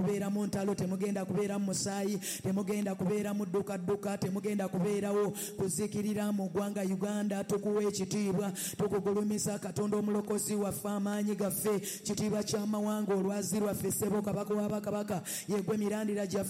kubeera mu ntalo, temugenda kubeera mu musaayi, temugenda kubeera mu dduka, temugenda kubeerawo kuzikirira mu ggwanga Uganda. Tukuwa ekitiibwa, tukugulumisa Katonda omulokozi waffe, amaanyi gaffe, kitiibwa ky'amawanga, olwazi lwaffe, ssebo kabaka w'abakabaka, yeegwe mirandira gyaffe.